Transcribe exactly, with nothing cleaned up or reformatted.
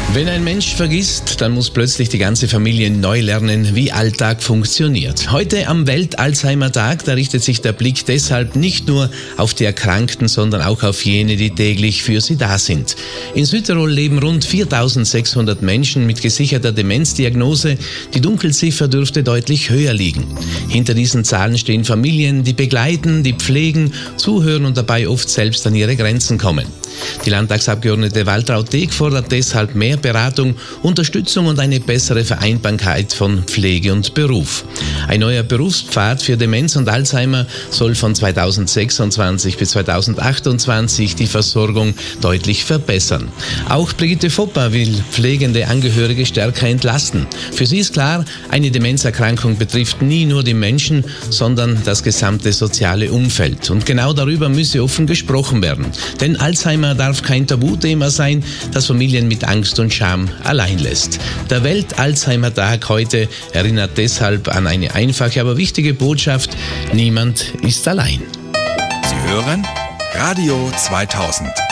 Wenn ein Mensch vergisst, dann muss plötzlich die ganze Familie neu lernen, wie Alltag funktioniert. Heute am Welt-Alzheimer-Tag, da richtet sich der Blick deshalb nicht nur auf die Erkrankten, sondern auch auf jene, die täglich für sie da sind. In Südtirol leben rund viertausendsechshundert Menschen mit gesicherter Demenzdiagnose. Die Dunkelziffer dürfte deutlich höher liegen. Hinter diesen Zahlen stehen Familien, die begleiten, die pflegen, zuhören und dabei oft selbst an ihre Grenzen kommen. Die Landtagsabgeordnete Waltraud Deeg fordert deshalb mehr Beratung, Unterstützung und eine bessere Vereinbarkeit von Pflege und Beruf. Ein neuer Berufspfad für Demenz und Alzheimer soll von zweitausendsechsundzwanzig bis zweitausendachtundzwanzig die Versorgung deutlich verbessern. Auch Brigitte Fopper will pflegende Angehörige stärker entlasten. Für sie ist klar, eine Demenzerkrankung betrifft nie nur die Menschen, sondern das gesamte soziale Umfeld. Und genau darüber müsse offen gesprochen werden. Denn Alzheimer darf kein Tabuthema sein, das Familien mit Angst und Scham allein lässt. Der Welt-Alzheimer-Tag heute erinnert deshalb an eine einfache, aber wichtige Botschaft: Niemand ist allein. Sie hören Radio zweitausend.